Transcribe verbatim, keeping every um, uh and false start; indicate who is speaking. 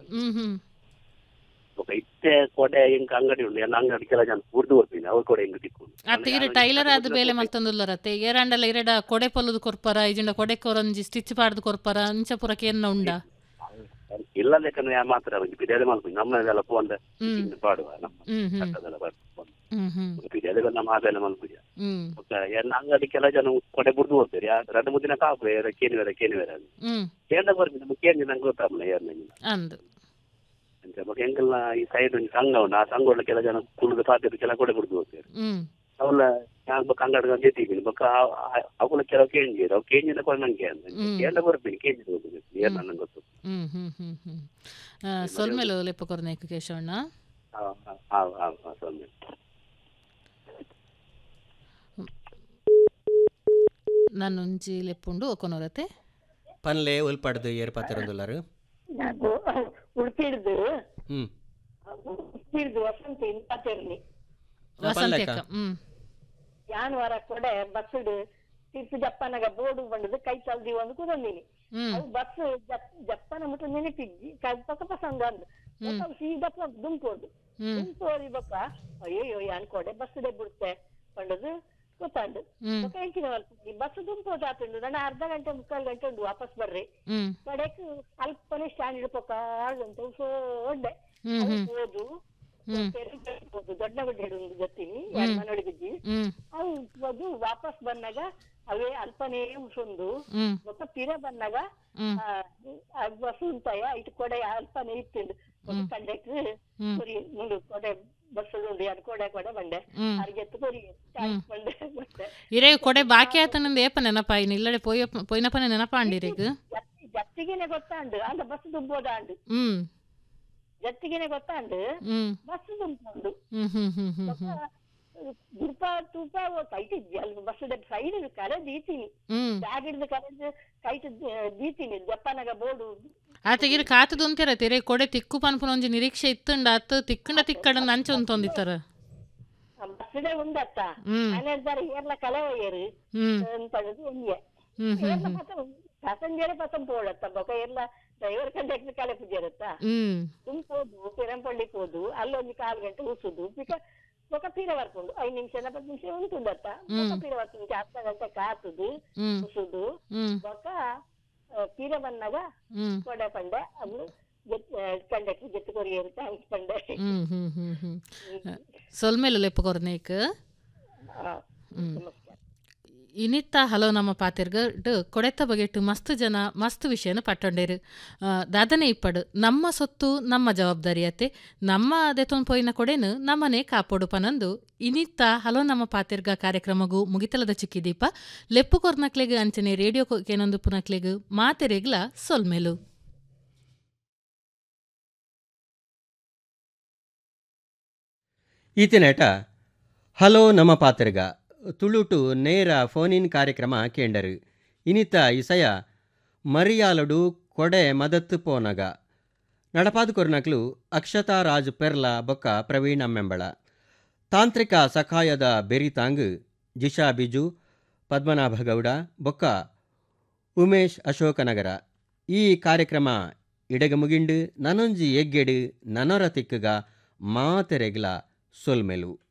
Speaker 1: ಹ್ಮ್ ಹ್ಮ್
Speaker 2: ఒక ఇచ్చే కోట ఇంకా అంగడి ఉంది అన్న అంగడికి ఎలా జನ ಬುಡ್ದು ಬರ್ತೀನಿ ಅವ್ರು ಕೂಡ ಹಿಂಗೆ ತಿಕ್ಕೊಂಡು
Speaker 1: ಅತ್ತೆ ಇರ ಟೈಲರ್ ಆದ ಬೇಲೆ ಮಲ್ತಂದುಲ್ಲರತ್ತೆ ಏರಂಡಲ ಇರಡ ಕೊಡೆ ಪೊಲ್ಲದು ಕೊರ್ಪರ ಇಜಿಂಡ ಕೊಡೆ ಕೊರಂಜಿ ಸ್ಟಿಚ್ ಪಾಡ್ದು ಕೊರ್ಪರ ಅಂಚ ಪುರಕ್ಕೆ ಏನ ಉಂಡ
Speaker 2: ಇಲ್ಲ ಲೆಕ್ಕನ ಮಾತ್ರ ಬಿಡದೆ ಮಾಡ್ಕೊಂಡು ನಮ್ಮದೆಲ್ಲ ಫೋನ್ ಪಾಡುವ ನಮ್ಮ ಕಟ್ಟದೆಲ್ಲ ಪಾಡು ಬಿಡದೆ ನಮ್ಮ ಅದೆಲ್ಲ ಮಲ್ಪುಜ ಎನ್ನ ಅಂಗಡಿ ಕೆಲ ಜನ ಕೊಡೆ ಬುಡ್ದು ಬರ್ತಾರೆ ಎರಡು ಮೂರು ದಿನ ಕಾಪು ಕೇನಿ ಬೇರೆ ಕೇನಿ ಬೇರೆ ಕೇಂದ್ರ ಬರ್ತೀನಿ ನಮ್ಮ ಕೇಂದ್ರ ನಂಗೆ ಗೊತ್ತಾಗಲ್ಲ ಏರ್
Speaker 1: ಅಂದು
Speaker 2: ಎಂಕಲ್ನ ಈ ಸೈಡ್ ಸಂಘ ಉಂಟು ಆ ಸಂಘ ಉಳ್ಳ ಕೆಲ ಜನ ಕುಳಿದು ಸಾಧ್ಯತೆ ಕೆಲ ಕೊಡೆ ಬಿಡ್ದು ಹೋಗ್ತಾರೆ ಅವಳ ನಾನು ಬೊಕ್ಕ ಅಂಗಡಿ ಜೊತೆಗಿನಿ ಬೊಕ್ಕ ಅವಳ ಕೆಲವು ಕೇಂಜಿ ಅವು ಕೇಂಜಿನ ಕೂಡ ನಂಗೆ ಕೇಂದ್ರ ಬರ್ತೀನಿ ಕೇಂಜಿ ಹೋಗ್ಬೇಕು ಏರ್ ನನಗೆ ಗೊತ್ತು
Speaker 1: ಹ್ಮ್ ಹ್ಮ್ ಹ್ಮ್ ಹ್ಮ್ ಸೊಲ್ಮೆಲು ಲೆಪ್ಪ ಕೊರ್ನೇಕು ಕೇಶವಣ್ಣ
Speaker 2: ಸೊಲ್ಮೆ
Speaker 1: ನನ್ನೊಂಜಿ ಲೆಪ್ಪುಂಡು ಒಕೊನೋರತೆ
Speaker 3: ಪನ್ಲೆ ಉಲ್ಪಡ್ದು ಏರ್ ಪಾತಿರೊಂದುಲ್ಲಾರು
Speaker 4: ಉಡುಪಿಡ್ದು
Speaker 3: ಹ್ಮ್
Speaker 4: ಉಡುಪಿಡ್ದು ವಸಂತ ಇಪ್ಪತ್ತೆರಡು
Speaker 1: ವಸಂತೇಕ ಹ್ಮ್
Speaker 4: ಯಾನ್ ವಾರ ಕೊಡೆ ಬಸ್ಡ್ ತಿರ್ಪು ಜಪ್ಪನಾಗ ಬೋರ್ಡು ಬಂಡದು ಕೈ ಚಲ್ದಿ ಒಂದು ಕೂದೊಂದಿನಿ ಅವು ಬಸ್ ಜಪ್ಪನ ಮುಟ್ಟು ನೆನಪಿಜ್ಜಿ ಪಕ್ಕ ಪಸಂದ ಅಂದು ಸೀದಾ ದುಂಪೋದು ದುಂಪೋರಿ ಬೊಕ್ಕ ಅಯ್ಯೋ ಯಾನ್ ಕೊಡೆ ಬಸ್ ಡೆ ಬಿಡುತ್ತೆ ಬಂಡದು ಗೊತ್ತಾಂಡು ಬೊಕ್ಕ ಎಂಚಿನ ವರ್ತಿ ಬಸ್ ದುಂಪೋದು ಆತುಂಡು ನನ್ನ ಅರ್ಧ ಗಂಟೆ ಮುಕ್ಕಾಲು ಗಂಟೆ ಉಂಡು ವಾಪಸ್ ಬರ್ರಿ ಕಡೆಕ್ ಅಲ್ಪನೆ ಸ್ಟ್ಯಾಂಡ್ ಇಡ್ಪೊಕ್ಕ ಆಗಂತ ಸೋಡ್ಡೆ ಹೋದು ಹೋದು ದೊಡ್ಡ ಗುಡ್ಡೆ ಗೊತ್ತೀನಿ ಮನೊಳಗಿದ್ದಿ ಅವು ವಾಪಸ್ ಬಂದಾಗ ಅವೇ ಅಲ್ಪನೇ ಉಸೊಂದು ಬೊಕ್ಕ ಪಿರ ಬಂದಾಗ ಬಸ್ ಉಂಟಾಯ ಇಟ್ಟು ಕೊಡೆ ಅಲ್ಪನೇ ಇತ್ತಿಂಡು ಕಂಡಕ್ಟರ್ ಕೊರಿ ಮುಂಡು ಕೊಡೆ ಬಸ್ ಉಂಡು ಅದು ಕೊಡೆ ಕೊಡೆ ಬಂಡೆ ಅರ್ಗೆತ್ತು ಕೊರಿ ಬಂಡೆ ಬಂಡೆ
Speaker 1: ಇರೇ ಕೊಡೆ ಬಾಕಿ ಆತನಂದು ಏಪ ನೆನಪಾಯಿ ಇಲ್ಲಡೆ ಪೋಯ ಪೋಯ್ನಪನೆ ನೆನಪಾಂಡಿರೇಗ
Speaker 4: ಜತ್ತಿಗೆನೆ ಗೊತ್ತಾಂಡು ಅಂದ ಬಸ್ ದುಂಬೋದಾಂಡು
Speaker 1: ಹ್ಮ್
Speaker 4: ಜತ್ತಿಗೆನೆ ಗೊತ್ತಾಂಡು ಬಸ್ ದುಂಪುಂಡು ದುರ್ಪ ತೂಪ ಕೈಟ್ ಅಲ್ಲಿ ಬಸ್ ಸೈಡ್ ಕರೆ ದೀತೀನಿ ಬ್ಯಾಗ್ ಹಿಡಿದು ಕರೆ ಕೈಟ್ ದೀತೀನಿ ಜಪ್ಪನಾಗ ಬೋರ್ಡು
Speaker 1: ಆತಗಿರ ಕಾತು ದುಂತಿರ ತೆರೆ ಕೊಡೆ ತಿಕ್ಕು ಪನ್ಪುನ ಒಂಜಿ ನಿರೀಕ್ಷೆ ಇತ್ತುಂಡ ಅತ್ತು ತಿಕ್ಕಂಡ ತಿಕ್ಕಡ ಅಂಚ ಉಂತೊಂದಿತ್ತಾರ
Speaker 4: ಬಸ್ಡೆ ಉಂಡತ್ತ ಅನೇರ್ದಾರ ಏರ್ಲ ಕಲೆವಯ್ಯರು ಅಂತದ್ದು ಒಂಜೆ ಏರ್ಲ ಪತ ಪ್ಯಾಸೆಂಜರೇ ಪತಂ ಪೋಡತ್ತ ಬೊಕ ಏರ್ಲ ಡ್ರೈವರ್ ಕಂಡಕ್ಟರ್ ಕಲೆ ಪುಜರತ್ತ ತುಂಬೋದು ಪೆರಂಪಳ್ಳಿ ಹೋದು ಅಲ್ಲೊಂದು ಕಾಲು ಗಂಟೆ ಉಸುದು ಬಿಕ ಬೊಕ ಪೀರ ಬರ್ಕೊಂಡು ಐದು ನಿಮಿಷ ನಲವತ್ತು ನಿಮಿಷ ಉಂಟುಂಡತ್ತ ಬೊಕ ಪೀರ ಬರ್ಕೊಂಡು ಅರ್ಧ ಗಂಟೆ ಕಾತುದು ಉಸುದು ಬೊಕ ಪೀರ ಬಂದಾಗ ಕೊಡೆ ಪಂಡೆ ಅದು ಕಂಡಕ್ಟರ್ ಜೊತೆ ಕೊರಿಯರು ಥ್ಯಾಂಕ್ಸ್ ಪಂಡೆ
Speaker 1: ಸೊಲ್ಮೇಲು ಲೆಪ್ಪ ಕೊರ್ನೇಕ್ ಇನಿತ್ತ ಹಲೋ ನಮ್ಮ ಪಾತೆರ್ಗ ಕೊಡೆತ್ತ ಬಗೆಟ್ಟು ಮಸ್ತ್ ಜನ ಮಸ್ತ್ ವಿಷಯನ ಪಟ್ಟೊಂಡೇರು ದಾದನೆ ಇಪ್ಪಡು ನಮ್ಮ ಸೊತ್ತು ನಮ್ಮ ಜವಾಬ್ದಾರಿಯತೆ ನಮ್ಮ ದೆತೊಂದು ಪೋಯಿನ ಕೊಡೆನು ನಮ್ಮನೆ ಕಾಪೋಡು ಪನಂದು ಇನಿತ್ತ ಹಲೋ ನಮ್ಮ ಪಾತೆರ್ಗ ಕಾರ್ಯಕ್ರಮಗೂ ಮುಗಿತಲದ ಚಿಕ್ಕಿದೀಪ ಲೆಪ್ಪು ಕೊರ್ನಕ್ಲೆಗ್ ಅಂಚನೆ ರೇಡಿಯೋ ಕೇನೊಂದು ಪುನಕ್ಲೆಗ್ ಮಾತೆರೆಗ್ಲ ಸೊಲ್ಮೆಲು
Speaker 3: ಈತಿನೇಟ ಹಲೋ ನಮ್ಮ ಪಾತೆರ್ಗ ತುಳುಟು ನೇರ ಫೋನಿನ್ ಕಾರ್ಯಕ್ರಮ ಕೇಂಡರು ಇನಿತ ಇಸಯ ಮರಿಯಾಲಡು ಕೊಡೆ ಮದತ್ತು ಪೋನಗ ನಡಪಾದು ಕೊರ್ನಕ್ಲು ಅಕ್ಷತಾ ರಾಜ್ ಪೆರ್ಲ ಬೊಕ್ಕ ಪ್ರವೀಣ್ ಅಮ್ಮೆಂಬಳ ತಾಂತ್ರಿಕ ಸಖಾಯದ ಬೆರಿತಾಂಗ್ ಜಿಶಾ ಬಿಜು ಪದ್ಮನಾಭ ಗೌಡ ಬೊಕ್ಕ ಉಮೇಶ್ ಅಶೋಕನಗರ. ಈ ಕಾರ್ಯಕ್ರಮ ಇಡೆಗ ಮುಗಿಂಡು ನನೊಂಜಿ ಎಗ್ಗೆಡು ನನೊರ ತಿಕ್ಕಗ ಮಾತೆರೆಗ್ಲ ಸೊಲ್ಮೆಲು.